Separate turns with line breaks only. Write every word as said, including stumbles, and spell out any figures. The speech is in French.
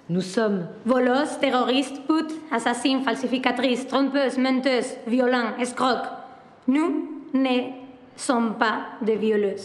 Nous sommes
voleuses, terroristes, putes, assassines, falsificatrices, trompeuses, menteuses, violents, escrocs. Nous ne sommes pas des violeuses.